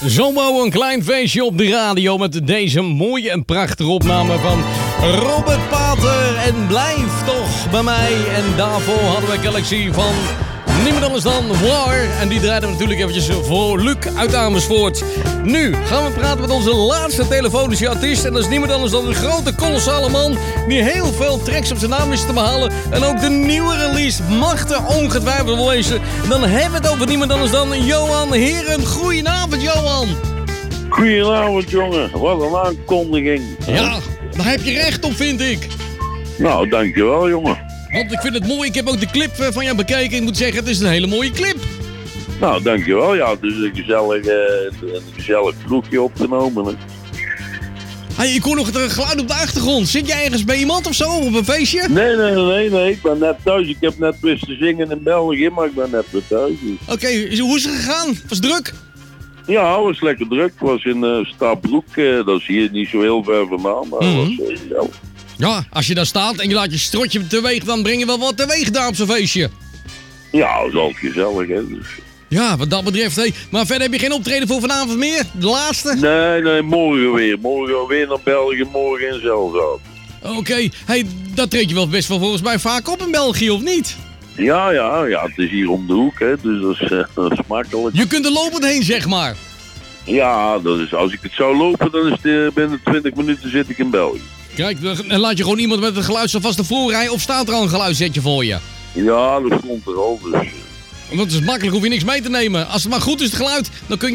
Zomaar een klein feestje op de radio met deze mooie en prachtige opname van Robert Pater. En blijf toch bij mij. En daarvoor hadden we Galaxy van niemand anders dan War. En die draaiden we natuurlijk eventjes voor Luc uit Amersfoort. Nu gaan we praten met onze laatste telefonische artiest. En dat is niemand anders dan een grote, kolossale man die heel veel tracks op zijn naam is te behalen. En ook de nieuwe release mag er ongetwijfeld wel wezen. Dan hebben we het over niemand anders dan Johan Heren. Goedenavond, Johan. Goedenavond, jongen. Wat een aankondiging. Ja, daar heb je recht op, vind ik. Nou, dankjewel, jongen. Want ik vind het mooi. Ik heb ook de clip van jou bekeken. Ik moet zeggen, het is een hele mooie clip. Nou, dankjewel. Ja, het is een gezellig vroegje opgenomen. Hè. Hey, ik hoor nog het geluid op de achtergrond. Zit jij ergens bij iemand of zo? Op een feestje? Nee. Ik ben net thuis. Ik heb net wist te zingen in België, maar ik ben net weer thuis. Dus. Oké, hoe is het gegaan? Was het druk? Ja, het was lekker druk. Het was in Stabroek. Dat is hier niet zo heel ver vandaan, maar het was gezellig. Ja, als je daar staat en je laat je strotje teweeg, dan breng je wel wat teweeg daar op zo'n feestje. Ja, dat is altijd gezellig, hè. Dus. Ja, wat dat betreft, hé. Maar verder heb je geen optreden voor vanavond meer? De laatste? Nee, morgen weer. Morgen weer naar België, morgen in Zelzate. Oké, hey, dat treed je wel best wel volgens mij vaak op in België, of niet? Ja, het is hier om de hoek, hè, dus dat is makkelijk. Je kunt er lopend heen, zeg maar. Ja, dat is, als ik het zou lopen, dan is het binnen 20 minuten zit ik in België. Kijk, dan laat je gewoon iemand met het geluid alvast ervoor rijden, of staat er al een geluidssetje voor je? Ja, dat stond er al, dus. Want het is makkelijk, hoef je niks mee te nemen. Als het maar goed is, het geluid, dan kun je